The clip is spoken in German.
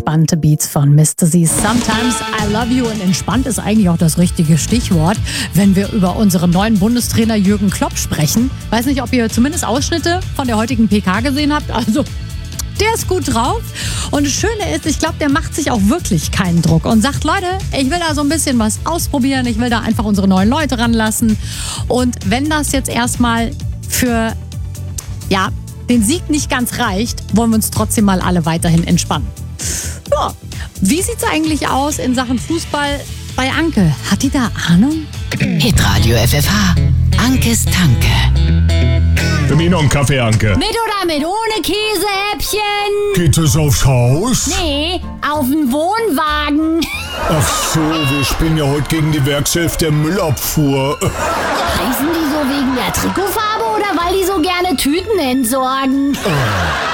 entspannte Beats von Mr. Z. Sometimes I Love You, und entspannt ist eigentlich auch das richtige Stichwort, wenn wir über unseren neuen Bundestrainer Jürgen Klopp sprechen. Weiß nicht, ob ihr zumindest Ausschnitte von der heutigen PK gesehen habt. Also, der ist gut drauf. Und das Schöne ist, ich glaube, der macht sich auch wirklich keinen Druck und sagt, Leute, ich will da so ein bisschen was ausprobieren. Ich will da einfach unsere neuen Leute ranlassen. Und wenn das jetzt erstmal für, den Sieg nicht ganz reicht, wollen wir uns trotzdem mal alle weiterhin entspannen. Ja, wie sieht's eigentlich aus in Sachen Fußball bei Anke? Hat die da Ahnung? Hitradio FFH. Ankes Tanke. Für mich noch einen Kaffee, Anke. Mit oder mit ohne Käsehäppchen? Geht es aufs Haus? Nee, auf den Wohnwagen. Ach so, wir spielen ja heute gegen die Werkself der Müllabfuhr. Heißen die so wegen der Trikotfarbe oder weil die so gerne Tüten entsorgen?